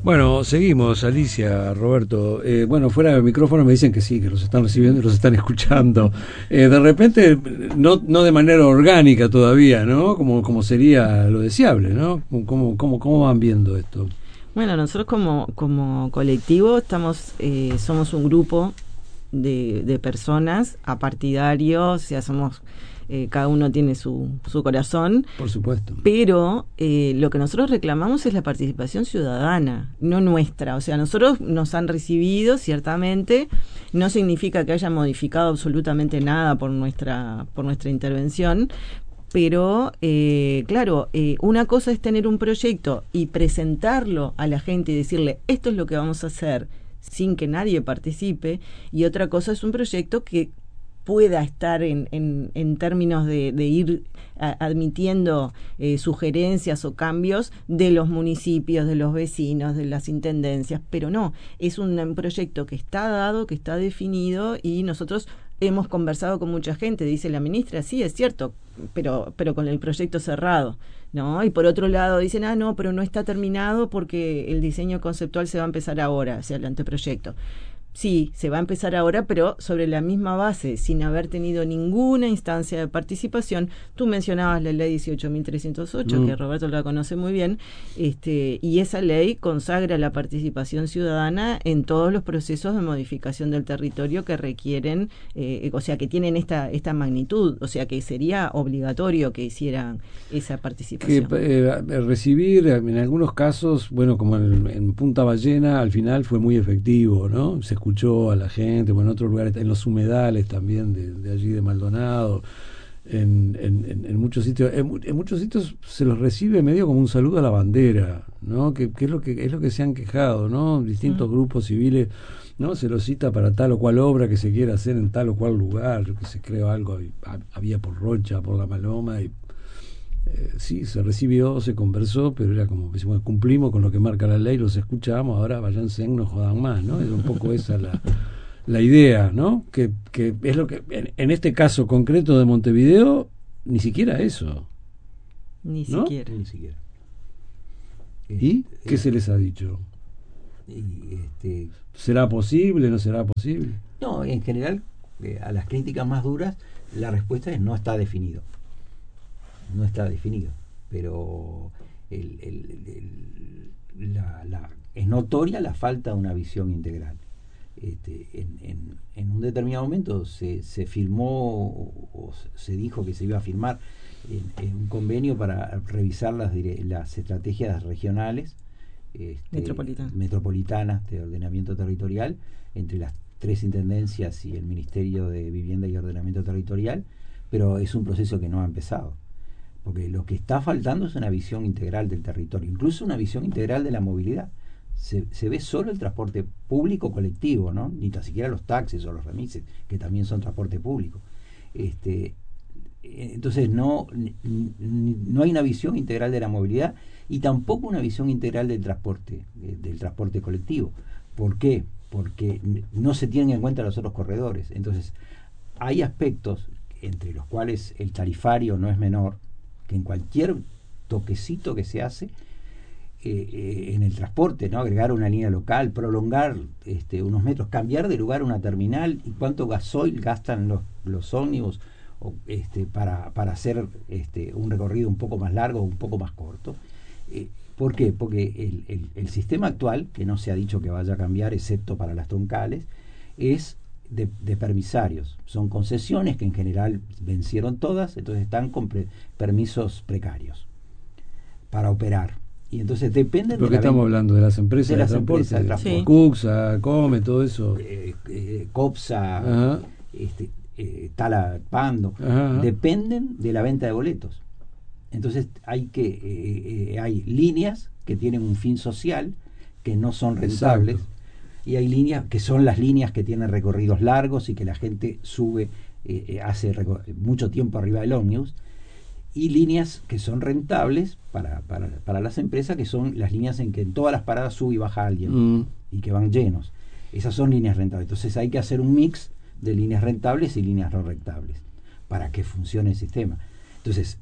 Bueno, seguimos, Alicia, Roberto. Bueno, fuera del micrófono me dicen que sí, que los están recibiendo y los están escuchando. De repente, no de manera orgánica todavía, ¿no? Como sería lo deseable, ¿no? ¿Cómo van viendo esto? Bueno, nosotros como colectivo somos un grupo de personas apartidarios, o sea, somos cada uno tiene su corazón. Por supuesto. Pero lo que nosotros reclamamos es la participación ciudadana, no nuestra. O sea, nosotros nos han recibido, ciertamente, no significa que haya modificado absolutamente nada por nuestra intervención, pero claro, una cosa es tener un proyecto y presentarlo a la gente y decirle, esto es lo que vamos a hacer, sin que nadie participe, y otra cosa es un proyecto que pueda estar en términos de ir admitiendo sugerencias o cambios de los municipios, de los vecinos, de las intendencias, pero no, es un proyecto que está dado, que está definido, y nosotros hemos conversado con mucha gente, dice la ministra, sí, es cierto, pero con el proyecto cerrado, ¿no? Y por otro lado dicen, no, pero no está terminado porque el diseño conceptual se va a empezar ahora, o sea, el anteproyecto. Sí, se va a empezar ahora, pero sobre la misma base, sin haber tenido ninguna instancia de participación. Tú mencionabas la ley 18.308, que Roberto la conoce muy bien, y esa ley consagra la participación ciudadana en todos los procesos de modificación del territorio que requieren, o sea, que tienen esta magnitud, o sea, que sería obligatorio que hicieran esa participación. Recibir, en algunos casos, bueno, como en Punta Ballena, al final fue muy efectivo, ¿no? Se escuchó a la gente, bueno, en otros lugares, en los humedales también de allí de Maldonado, en muchos sitios, en muchos sitios se los recibe medio como un saludo a la bandera, ¿no? Que es lo que se han quejado, ¿no? Distintos grupos civiles, ¿no? Se los cita para tal o cual obra que se quiera hacer en tal o cual lugar, yo que se creo algo había por Rocha, por La Maloma, y sí, se recibió, se conversó, pero era como, decimos, cumplimos con lo que marca la ley, los escuchamos, ahora váyanse, no jodan más, ¿no? Era un poco esa la idea, ¿no? Que es lo que, en este caso concreto de Montevideo, ni siquiera eso. Ni ¿no? siquiera. Ni siquiera. ¿Y qué se les ha dicho? ¿Será posible, no será posible? No, en general, a las críticas más duras, la respuesta es no está definido. No está definido, pero es notoria la falta de una visión integral. En un determinado momento se firmó o se dijo que se iba a firmar en un convenio para revisar las estrategias regionales metropolitanas de ordenamiento territorial entre las 3 intendencias y el Ministerio de Vivienda y Ordenamiento Territorial, pero es un proceso que no ha empezado. Porque lo que está faltando es una visión integral del territorio, incluso una visión integral de la movilidad. Se ve solo el transporte público colectivo, ¿no? Ni tan siquiera los taxis o los remises, que también son transporte público. Entonces no hay una visión integral de la movilidad y tampoco una visión integral del transporte colectivo. ¿Por qué? Porque no se tienen en cuenta los otros corredores. Entonces hay aspectos entre los cuales el tarifario no es menor, que en cualquier toquecito que se hace en el transporte, ¿no? Agregar una línea local, prolongar unos metros, cambiar de lugar una terminal, y cuánto gasoil gastan los ómnibus para hacer un recorrido un poco más largo o un poco más corto. ¿Por qué? Porque el sistema actual, que no se ha dicho que vaya a cambiar excepto para las troncales, es de permisarios. Son concesiones que en general vencieron todas, entonces están con permisos precarios para operar. Y entonces dependen de estamos hablando de las empresas de transporte. Sí. Cuxa, Come, todo eso. Copsa, Tala, Pando, dependen de la venta de boletos. Entonces hay líneas que tienen un fin social, que no son rentables. Exacto. Y hay líneas que son las líneas que tienen recorridos largos y que la gente sube, hace mucho tiempo arriba del ómnibus, y líneas que son rentables para las empresas, que son las líneas en que en todas las paradas sube y baja alguien y que van llenos. Esas son líneas rentables. Entonces hay que hacer un mix de líneas rentables y líneas no rentables para que funcione el sistema. Entonces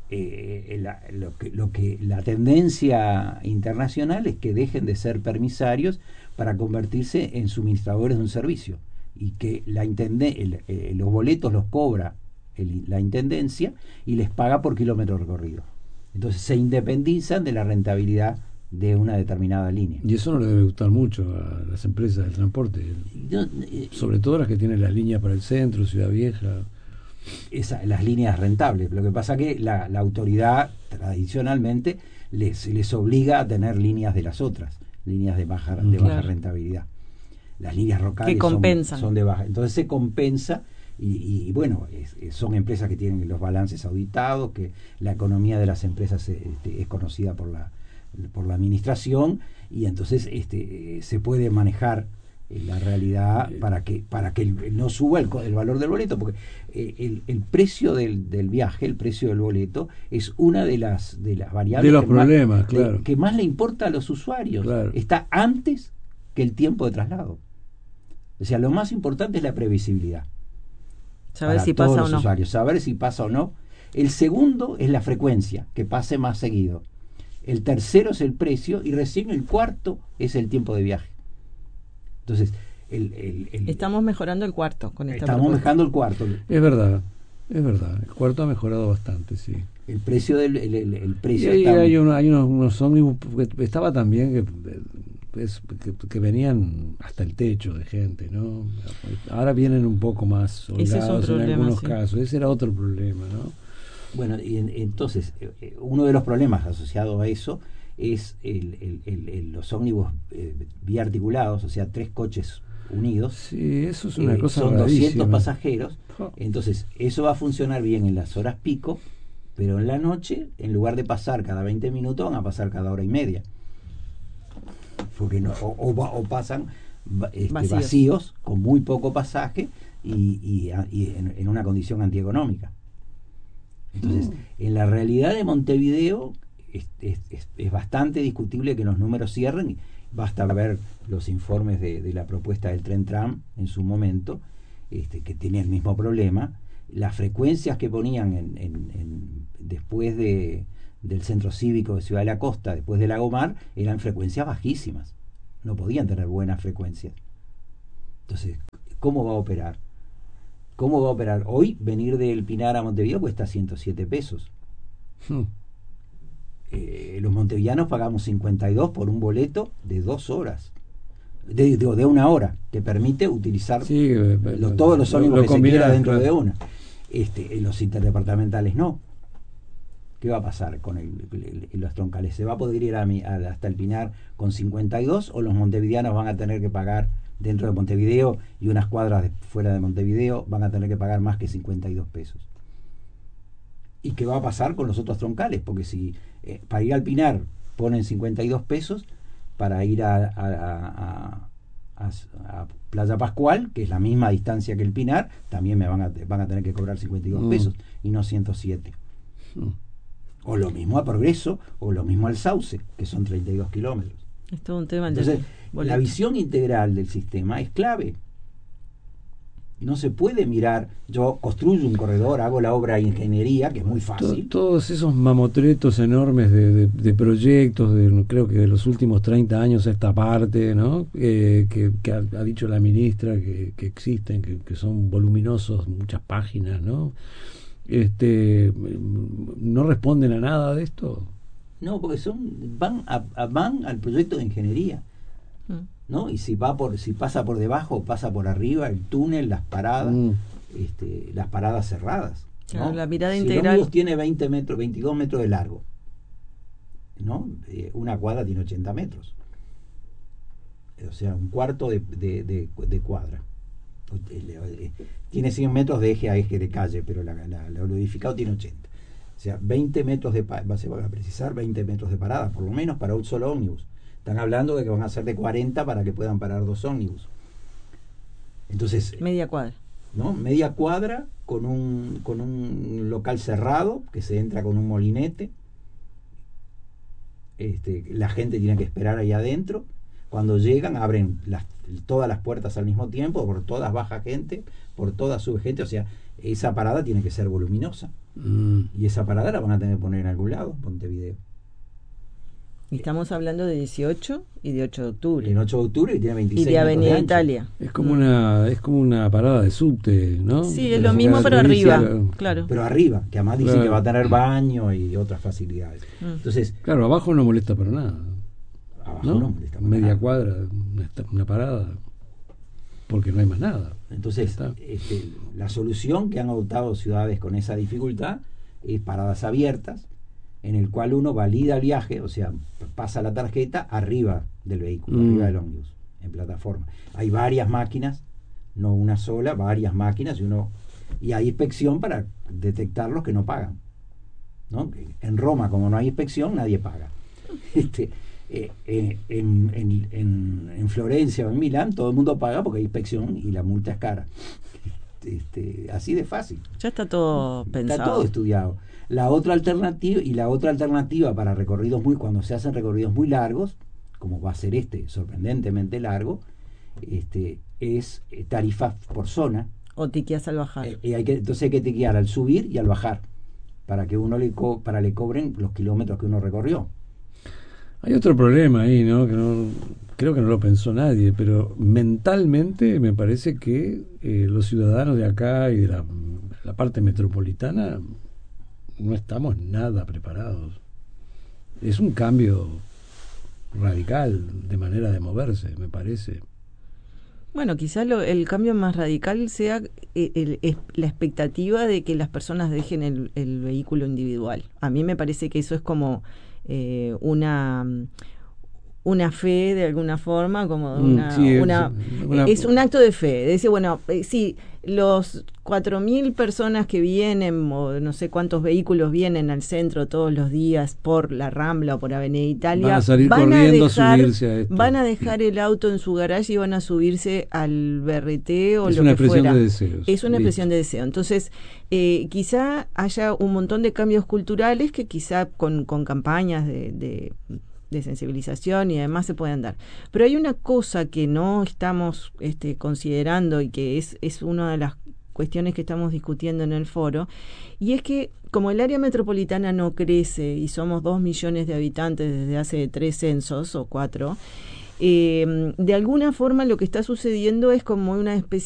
la tendencia internacional es que dejen de ser permisarios para convertirse en suministradores de un servicio, y que los boletos los cobra la intendencia y les paga por kilómetro recorrido. Entonces se independizan de la rentabilidad de una determinada línea. Y eso no le debe gustar mucho a las empresas del transporte, sobre todo las que tienen las líneas para el centro, Ciudad Vieja. Las líneas rentables. Lo que pasa que la autoridad tradicionalmente les obliga a tener líneas de las otras, líneas de baja rentabilidad. Las líneas locales que compensan. Son de baja. Entonces se compensa y bueno, son empresas que tienen los balances auditados, que la economía de las empresas es conocida por la administración, y entonces se puede manejar la realidad para que no suba el valor del boleto, porque el precio del viaje, el precio del boleto, es una de las variables de los problemas, claro, que más le importa a los usuarios. Claro. Está antes que el tiempo de traslado. O sea, lo más importante es la previsibilidad. Saber si pasa o no. Usuarios, saber si pasa o no. El segundo es la frecuencia, que pase más seguido. El tercero es el precio, y recién el cuarto es el tiempo de viaje. Entonces, estamos mejorando el cuarto con esta Estamos mejorando el cuarto. Es verdad. El cuarto ha mejorado bastante, sí. El precio el precio y hay unos ómnibus que estaba también que venían hasta el techo de gente, ¿no? Ahora vienen un poco más holgados en algunos casos. Ese era otro problema, ¿no? Bueno, y entonces uno de los problemas asociados a eso es los ómnibus biarticulados, o sea, 3 coches unidos. Sí, eso es una cosa son rarísima. 200 pasajeros. Entonces eso va a funcionar bien en las horas pico, pero en la noche, en lugar de pasar cada 20 minutos, van a pasar cada hora y media, porque o pasan vacíos con muy poco pasaje y en una condición antieconómica. Entonces, en la realidad de Montevideo es bastante discutible que los números cierren. Basta ver los informes de la propuesta del tren tram en su momento, que tenía el mismo problema. Las frecuencias que ponían después del centro cívico de Ciudad de la Costa, después de Lagomar, eran frecuencias bajísimas. No podían tener buenas frecuencias. Entonces, ¿cómo va a operar? ¿Cómo va a operar? Hoy venir del Pinar a Montevideo cuesta 107 pesos. Los montevillanos pagamos 52 por un boleto de 2 horas. De 1 hora, que permite utilizar todos los ómnibus que se quiera dentro de una. Los interdepartamentales no. ¿Qué va a pasar con los troncales? ¿Se va a poder ir hasta el Pinar con 52, o los montevideanos van a tener que pagar dentro de Montevideo y unas cuadras fuera de Montevideo van a tener que pagar más que 52 pesos? ¿Y qué va a pasar con los otros troncales? Porque si para ir al Pinar ponen 52 pesos, para ir a Playa Pascual, que es la misma distancia que el Pinar, también van a tener que cobrar 52 pesos y no 107. O lo mismo a Progreso, o lo mismo al Sauce, que son 32 kilómetros. Es todo un tema. Entonces, la visión integral del sistema es clave. No se puede mirar, yo construyo un corredor, hago la obra de ingeniería, que es muy fácil. Todos esos mamotretos enormes de proyectos, creo que de los últimos 30 años a esta parte, ¿no? Que ha dicho la ministra que existen, que son voluminosos, muchas páginas, ¿no? ¿No responden a nada de esto? No, porque van al proyecto de ingeniería, ¿no? Y si pasa por debajo, pasa por arriba, el túnel, las paradas, las paradas cerradas, ¿no? Claro, la mirada si integral. el ómnibus tiene 22 metros de largo, ¿no? Una cuadra tiene 80 metros, o sea, un cuarto de cuadra. Tiene 100 metros de eje a eje de calle, pero lo edificado tiene 80. O sea, 20 metros se van a precisar 20 metros de parada, por lo menos para un solo ómnibus. Están hablando de que van a ser de 40 para que puedan parar 2 ómnibus. Entonces, media cuadra. ¿no? Media cuadra con un local cerrado, que se entra con un molinete. La gente tiene que esperar ahí adentro. Cuando llegan, abren todas las puertas al mismo tiempo, por todas baja gente, por todas sube gente. O sea, esa parada tiene que ser voluminosa. Y esa parada la van a tener que poner en algún lado, Montevideo. Y estamos hablando de 18 y de 8 de octubre. El 8 de octubre y tiene 26 y de Avenida metros de ancho. Italia. Es como una parada de subte, ¿no? Sí, De es las lo mismo, pero arriba. características. Claro. Pero arriba, que además dicen Claro. que va a tener baño y otras facilidades. Entonces, Claro, abajo no molesta para nada. abajo ¿No? no molesta para Media nada. cuadra, una parada. Porque no hay más nada. Entonces, Está. la solución que han adoptado ciudades con esa dificultad es paradas abiertas, en el cual uno valida el viaje, o sea, pasa la tarjeta arriba del vehículo, arriba del ómnibus, en plataforma. Hay varias máquinas, no una sola, varias máquinas, y hay inspección para detectar los que no pagan, ¿no? En Roma, como no hay inspección, nadie paga. En Florencia o en Milán todo el mundo paga porque hay inspección y la multa es cara. Así de fácil. Ya está todo pensado. Está todo estudiado. La otra alternativa para recorridos cuando se hacen recorridos muy largos, como va a ser sorprendentemente largo, es tarifa por zona. O tiqueas al bajar. Entonces hay que tiquear al subir y al bajar para que le cobren los kilómetros que uno recorrió. Hay otro problema ahí, ¿no? Creo que no lo pensó nadie, pero mentalmente me parece que los ciudadanos de acá y de la parte metropolitana no estamos nada preparados. Es un cambio radical de manera de moverse, me parece. Bueno, quizás el cambio más radical sea la expectativa de que las personas dejen el vehículo individual. A mí me parece que eso es como una fe de alguna forma, como es un acto de fe, de decir, bueno, sí, los 4.000 personas que vienen, o no sé cuántos vehículos vienen al centro todos los días por la Rambla o por Avenida Italia, van a salir corriendo a subirse a esto. Van a dejar el auto en su garaje y van a subirse al BRT o es lo una que fuera. De deseos. Es una expresión de deseo. Entonces, quizá haya un montón de cambios culturales que quizá con campañas de sensibilización y además se pueden dar. Pero hay una cosa que no estamos considerando y que es una de las cuestiones que estamos discutiendo en el foro, y es que como el área metropolitana no crece y somos 2 millones de habitantes desde hace 3 censos o 4, de alguna forma lo que está sucediendo es como una especie